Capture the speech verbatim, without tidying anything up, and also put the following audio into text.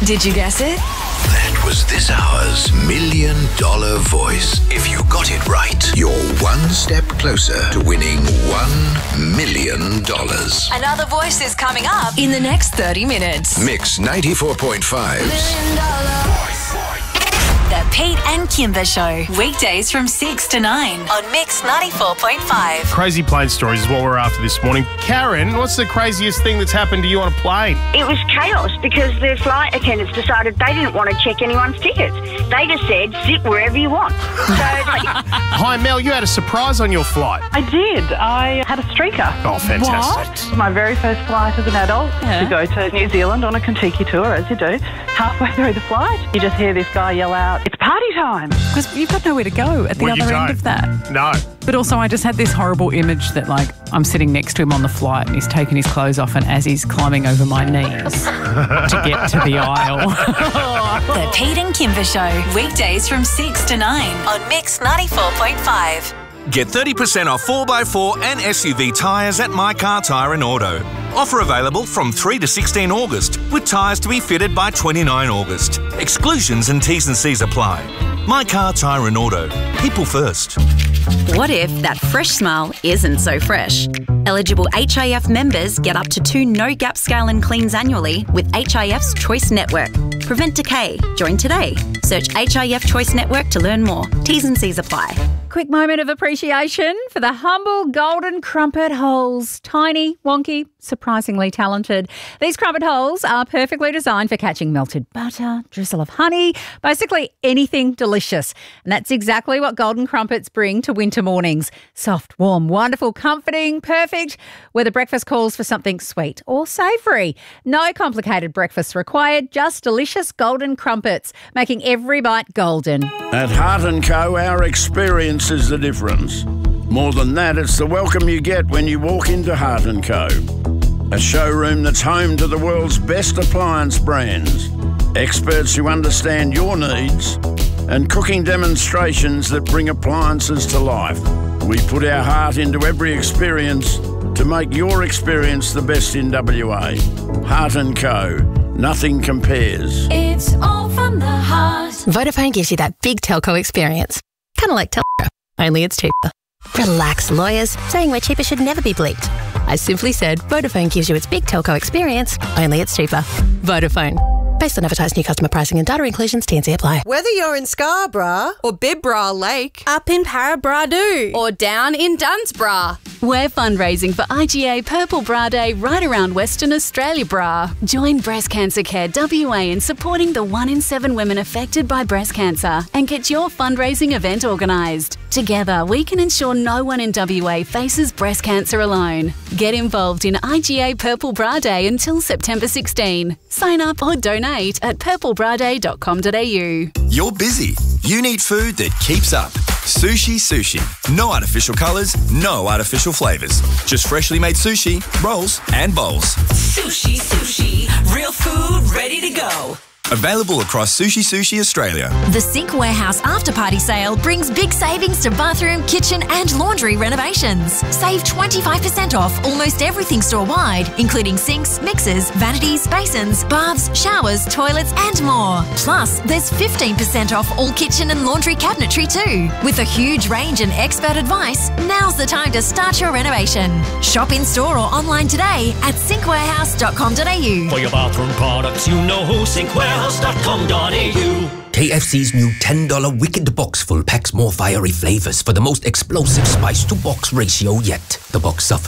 Did you guess it? That was this hour's Million Dollar Voice. If you got it right, you're one step closer to winning one million dollars. Another voice is coming up in the next thirty minutes. Mix ninety-four point five's Million Dollar The Pete and Kimber Show. Weekdays from six to nine on Mix ninety-four point five. Crazy plane stories is what we're after this morning. Karen, what's the craziest thing that's happened to you on a plane? It was chaos because the flight attendants decided they didn't want to check anyone's tickets. They just said, sit wherever you want. So, like, Hi, Mel, you had a surprise on your flight. I did. I had a streaker. Oh, fantastic. My very first flight as an adult Yeah. to go to New Zealand on a Kentucky tour, as you do. Halfway through the flight, you just hear this guy yell out, "It's party time!" Because you've got nowhere to go at the Well, you other don't. end of that. No. But also I just had this horrible image that, like, I'm sitting next to him on the flight and he's taking his clothes off, and as he's climbing over my knees to get to the aisle. The Pete and Kimber Show. Weekdays from six to nine on Mix ninety-four point five. Get thirty percent off four by four and S U V tyres at My Car Tyre and Auto. Offer available from three to sixteen August, with tyres to be fitted by twenty-nine August. Exclusions and T's and C's apply. My Car Tyre and Auto. People first. What if that fresh smile isn't so fresh? Eligible H I F members get up to two no-gap scale and cleans annually with H I F's Choice Network. Prevent decay. Join today. Search H I F Choice Network to learn more. T's and C's apply. Quick moment of appreciation for the humble golden crumpet holes. Tiny, wonky, surprisingly talented. These crumpet holes are perfectly designed for catching melted butter, drizzle of honey, basically anything delicious. And that's exactly what golden crumpets bring to winter mornings. Soft, warm, wonderful, comforting, perfect, whether breakfast calls for something sweet or savoury. No complicated breakfasts required, just delicious golden crumpets, making every bite golden. At Heart and Co, our experience is the difference. More than that, it's the welcome you get when you walk into Heart and Co. A showroom that's home to the world's best appliance brands, experts who understand your needs, and cooking demonstrations that bring appliances to life. We put our heart into every experience to make your experience the best in W A. Heart and Co. Nothing compares. It's all from the heart. Vodafone gives you that big telco experience. Kind of like Telstra, only it's cheaper. Relax, lawyers. Saying we're cheaper should never be bleeped. I simply said Vodafone gives you its big telco experience, only it's cheaper. Vodafone. Based on advertised new customer pricing and data inclusions, T and C apply. Whether you're in Scarborough or Bibra Lake, up in Parabradu or down in Dunsborough, we're fundraising for I G A Purple Bra Day right around Western Australia Bra. Join Breast Cancer Care W A in supporting the one in seven women affected by breast cancer and get your fundraising event organised. Together, we can ensure no one in W A faces breast cancer alone. Get involved in I G A Purple Bra Day until September sixteenth. Sign up or donate at purple bra day dot com dot a u. You're busy. You need food that keeps up. Sushi Sushi. No artificial colours, no artificial flavours. Just freshly made sushi, rolls and bowls. Sushi, sushi. Real food ready to go. Available across Sushi Sushi Australia. The Sink Warehouse After Party Sale brings big savings to bathroom, kitchen and laundry renovations. Save twenty-five percent off almost everything store-wide, including sinks, mixers, vanities, basins, baths, showers, toilets and more. Plus, there's fifteen percent off all kitchen and laundry cabinetry too. With a huge range and expert advice, now's the time to start your renovation. Shop in-store or online today at sink warehouse dot com dot a u. For your bathroom products, you know who, sink warehouse dot com dot a u. K F C's new ten dollar Wicked Box full packs more fiery flavours for the most explosive spice to box ratio yet. The box suffers